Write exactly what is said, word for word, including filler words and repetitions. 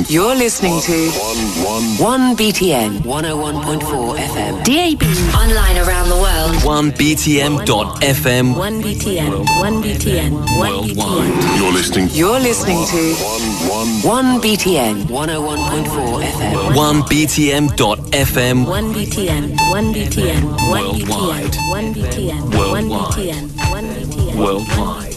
listening. You're listening to One, one, one B T N one oh one point four F M. D A B. Online around the world. one B T M dot F M. one B T N. one B T N. one B T N. You're listening. You're listening to One, one B T N one oh one point four F M. one B T M dot F M. one B T N. one B T N. one B T N. Worldwide. one B T N. one B T N. one B T N. Worldwide.